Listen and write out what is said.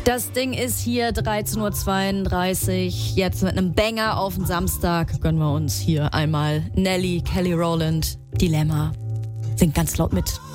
Das Ding ist hier 13.32 Uhr. Jetzt mit einem Banger auf den Samstag gönnen wir uns hier einmal Nelly, Kelly Rowland, Dilemma. Singt ganz laut mit.